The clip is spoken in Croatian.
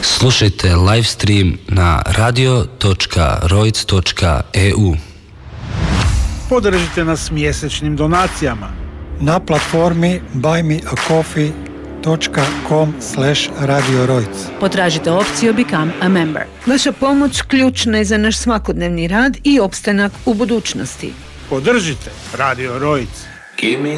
Slušajte live stream na radio.roic.eu. Podržite nas mjesečnim donacijama na platformi buymeacoffee.com/Radio Roic. Potražite opciju Become a Member. Vaša pomoć ključna je za naš svakodnevni rad i opstanak u budućnosti. Podržite Radio Roic.